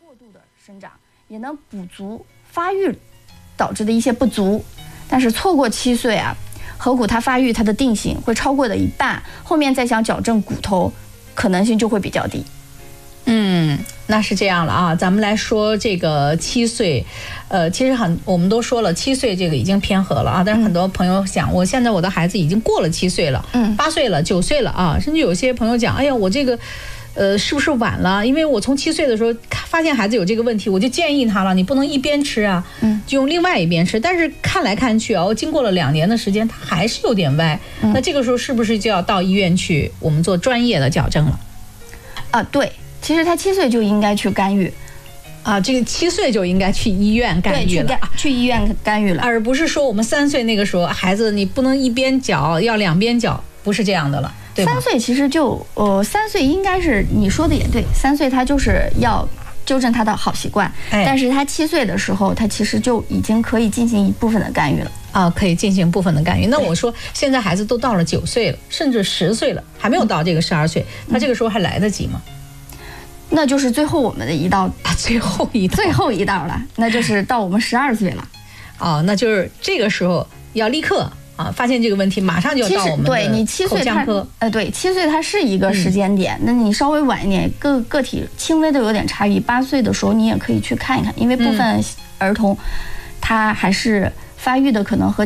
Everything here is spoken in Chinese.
过度的生长，也能补足发育导致的一些不足。但是错过7岁啊，颌骨它发育它的定型会超过的一半，后面再想矫正骨头可能性就会比较低。 那是这样了啊，咱们来说这个7岁，其实我们都说了7岁这个已经偏和了啊，但是很多朋友想，我现在我的孩子已经过了7岁了，8岁了，9岁了啊，甚至有些朋友讲，哎呀，我这个。是不是晚了？因为我从7岁的时候发现孩子有这个问题，我就建议他了，你不能一边吃啊，就用另外一边吃。但是看来看去啊，经过了2年的时间，他还是有点歪。那这个时候是不是就要到医院去，我们做专业的矫正了？ 对，其实他7岁就应该去干预。 这个7岁就应该去医院干预了， 去医院干预了， 而不是说我们3岁那个时候孩子你不能一边矫，要2边矫，不是这样的了。 3岁其实就3岁应该是你说的也对，3岁他就是要纠正他的好习惯，但是他7岁的时候，他其实就已经可以进行一部分的干预了可以进行部分的干预。那我说现在孩子都到了9岁了，甚至10岁了，还没有到这个12岁，他这个时候还来得及吗？ 那就是最后我们的一道最后一道了，那就是到我们12岁了。 那就是这个时候要立刻发现这个问题，马上就要到我们的对你7岁对7岁它是一个时间点，那你稍微晚一点，个体轻微的有点差异，8岁的时候你也可以去看一看，因为部分儿童他还是发育的可能和